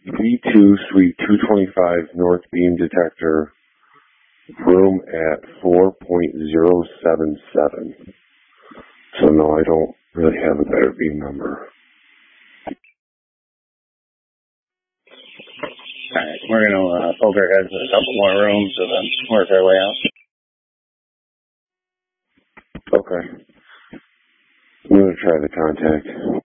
B2, Suite 225, North Beam Detector, room at 4.077. So no, I don't really have a better beam number. Alright, we're going to poke our heads in a couple more rooms and then work our way out. Okay. I'm going to try the contact.